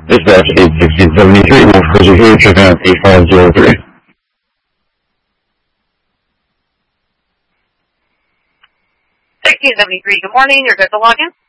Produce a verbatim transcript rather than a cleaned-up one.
Dispatch eight sixteen seventy-three, Wolf Cruiser here, checking out eight five zero three. sixteen seventy-three, good morning, you're good to log in?